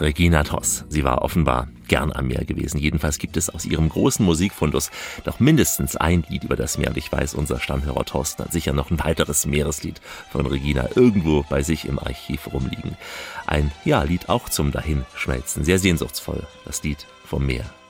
Regina Toss. Sie war offenbar gern am Meer gewesen. Jedenfalls gibt es aus ihrem großen Musikfundus doch mindestens ein Lied über das Meer. Und ich weiß, unser Stammhörer Thorsten hat sicher noch ein weiteres Meereslied von Regina irgendwo bei sich im Archiv rumliegen. Ein Lied auch zum Dahinschmelzen. Sehr sehnsuchtsvoll, das Lied vom Meer.